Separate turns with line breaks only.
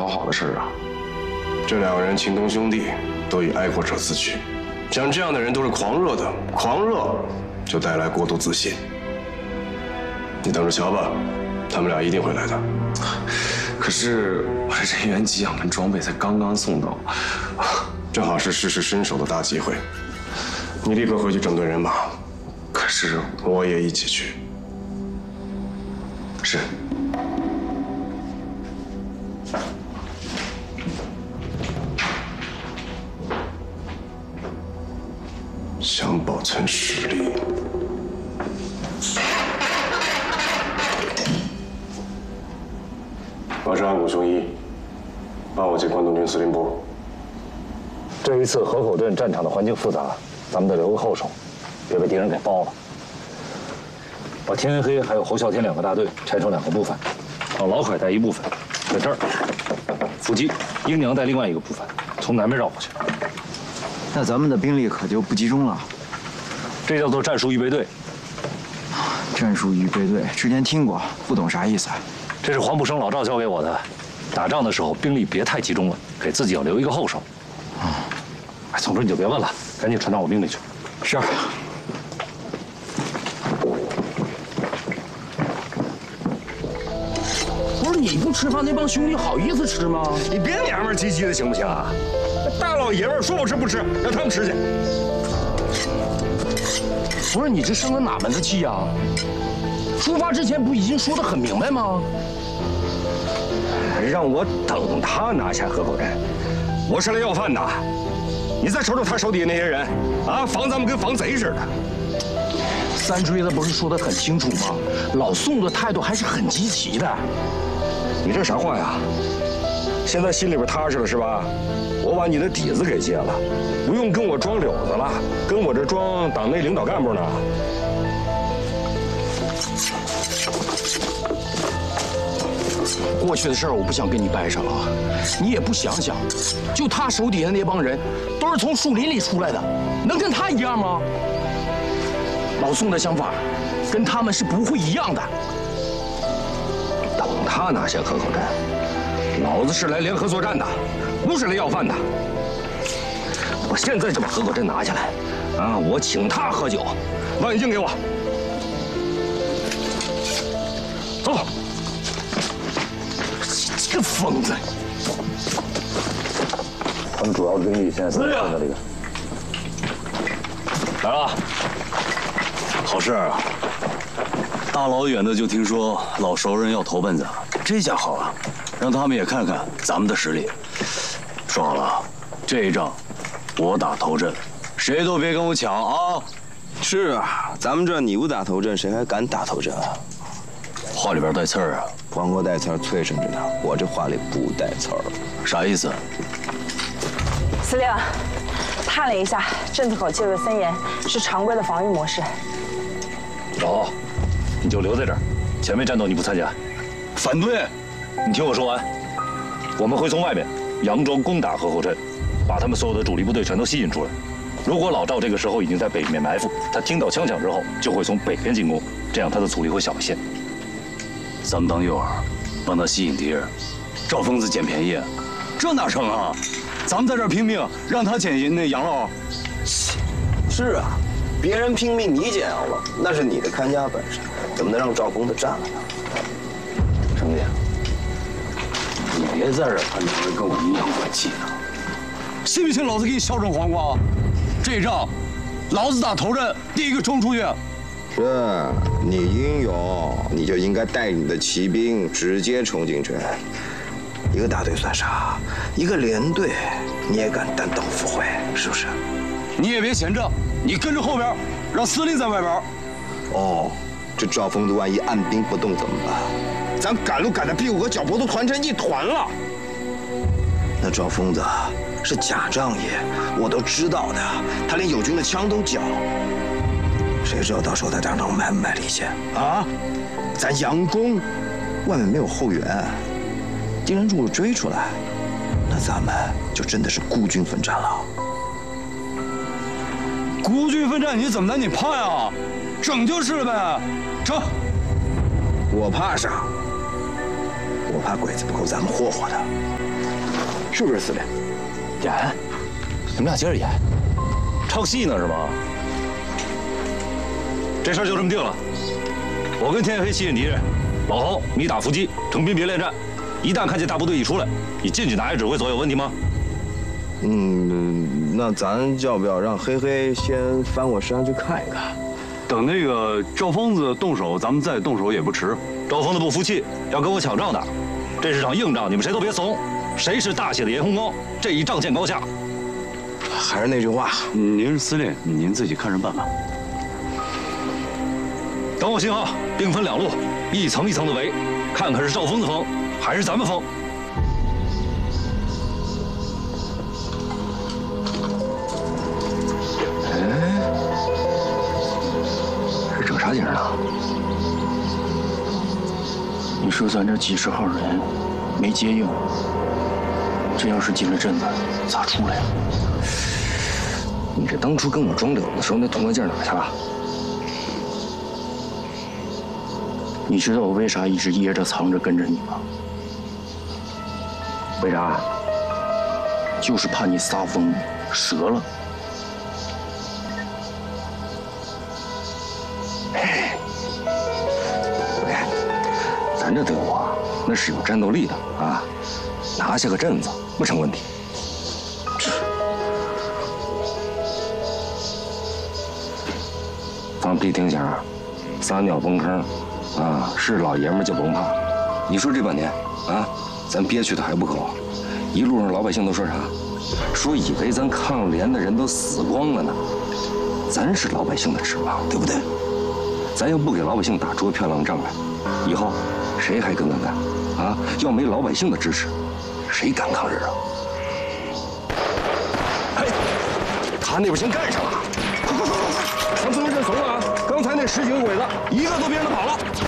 好的事啊。
这2个人情同兄弟，都以爱国者自居。像这样的人都是狂热的，狂热就带来过度自信。你等着瞧吧，他们俩一定会来的。
可是我这人员给养跟装备才刚刚送到，
正好是试试身手的大机会。你立刻回去整顿人马。
可是
我也一起去。
是。
想保存实力，马上安谷雄一，帮我接关东军司令部。
这一次河口镇战场的环境复杂，咱们得留个后手，别被敌人给包了。把天黑黑还有侯啸天2个大队拆成2个部分，让老凯带一部分，在这儿；伏击英娘带另外一个部分，从南边绕过去。
那咱们的兵力可就不集中了。
这叫做战术预备队。
战术预备队之前听过，不懂啥意思。
这是黄埔生老赵教给我的。打仗的时候兵力别太集中了，给自己要留一个后手。总之你就别问了，赶紧传到我兵里去。
是。
不是你不吃饭，那帮兄弟好意思吃吗？
你别娘们唧唧的行不行啊？大老爷们儿说不吃不吃，让他们吃去。
不是你这生了哪门子气呀？出发之前不已经说得很明白吗？
让我等他拿下河口镇，我是来要饭的。你再瞅瞅他手底下那些人，啊，防咱们跟防贼似的。
三追的不是说得很清楚吗？老宋的态度还是很积极的。
你这啥话呀？现在心里边踏实了是吧？我把你的底子给揭了，不用跟我装柳子了，跟我这装党内领导干部呢。
过去的事儿我不想跟你掰扯啊，你也不想想，就他手底下那帮人，都是从树林里出来的，能跟他一样吗？老宋的想法，跟他们是不会一样的。
等他拿下河口镇，老子是来联合作战的，不是来要饭的。我现在就把河口镇拿下来，啊，我请他喝酒，望远镜给我，走。这个疯子！
他们主要的兵力现在在这里。来了，
好事啊！大老远的就听说老熟人要投奔咱，这下好了，让他们也看看咱们的实力。说好了，这一仗我打头阵，谁都别跟我抢啊！
是啊，咱们这你不打头阵，谁还敢打头阵啊？
话里边带刺儿啊！
黄瓜带刺儿脆生着呢，我这话里不带刺儿。
啥意思？
司令，探了一下，镇子口戒备森严，是常规的防御模式。
老，你就留在这儿，前面战斗你不参加。
反对！
你听我说完，我们会从外面佯装攻打河口镇，把他们所有的主力部队全都吸引出来。如果老赵这个时候已经在北面埋伏，他听到枪响之后就会从北边进攻，这样他的阻力会小一些。
咱们当诱饵，帮他吸引敌人，赵疯子捡便宜，这哪成啊？咱们在这儿拼命，让他捡那羊肉。
是啊，别人拼命你捡羊肉，那是你的看家本事，怎么能让赵疯子占了呢？
兄弟，你别在这儿攀着跟我阴阳怪气的，信不信老子给你削成黄瓜？这仗，老子打头阵，第一个冲出去。
是你英勇，你就应该带你的骑兵直接冲进城。一个大队算啥？一个连队，你也敢单刀赴会，是不是？
你也别闲着，你跟着后边，让司令在外边。
哦，这赵疯子万一按兵不动怎么办？咱赶路赶的屁股和脚脖子团成一团了。那赵疯子是假仗义，我都知道的，他连友军的枪都缴。谁知道到时候他仗仗卖不卖力气啊？咱佯攻，外面没有后援，敌人如果追出来，那咱们就真的是孤军奋战了。
孤军奋战，你怎么的？你怕呀？整就是了呗。成。
我怕啥？我怕鬼子不够咱们霍霍的。
是不是司令？
演？你们俩接着演？唱戏呢是吗？这事儿就这么定了。我跟天黑吸引敌人，老侯你打伏击，程斌别恋战。一旦看见大部队一出来，你进去拿下指挥所，有问题吗？
那咱要不要让黑黑先翻过山去看一看？
等那个赵疯子动手，咱们再动手也不迟。
赵疯子不服气，要跟我抢仗的。这是场硬仗，你们谁都别怂。谁是大写的严洪高？这一仗见高下。
还是那句话，
您是司令，您自己看着办吧。
等我信号，兵分两路，一层一层的围，看看是赵疯子疯还是咱们疯。
这整啥景呢？你说咱这几十号人没接应，这要是进了镇子，咋出来呀？
你这当初跟我装柳的时候，那镀膜镜哪去了？
你知道我为啥一直掖着藏着跟着你吗？
为啥？
就是怕你撒疯折了。
咱这队伍啊，那是有战斗力的啊，拿下个镇子不成问题。放屁听响，撒尿崩坑，啊，是老爷们就甭怕。你说这半年啊，咱憋屈的还不够，一路上老百姓都说啥？说以为咱抗联的人都死光了呢。咱是老百姓的指望，对不对？咱要不给老百姓打出漂亮仗来，以后谁还跟咱干？啊，要没老百姓的支持，谁敢抗日啊？哎，他那边先干上了！快，咱不能认怂了啊！刚才那10几个鬼子，一个都别让他跑了。